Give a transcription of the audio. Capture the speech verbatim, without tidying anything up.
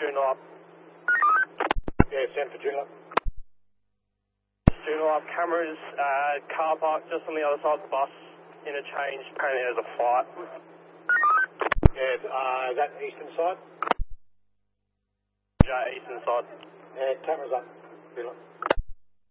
Joondalup. Yeah, send for Joondalup. Joondalup, cameras, uh, car park just on the other side of the bus, interchange, apparently there's a fight. Yeah, uh, is that eastern side? Yeah, eastern side. Yeah, cameras up. Joondalup.